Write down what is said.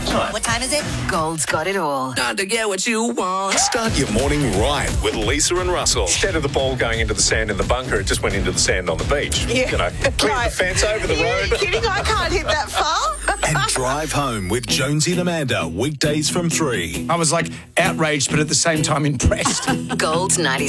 time. What time is it? Gold's got it all. Time to get what you want. Start your morning right with Lisa and Russell. Instead of the ball going into the sand in the bunker, it just went into the sand on the beach. Yeah. You know, clear the fence over the road. You're kidding? I can't hit that far. And Drive Home with Jonesy and Amanda, weekdays from 3. I was like outraged, but at the same time impressed. Gold's 96.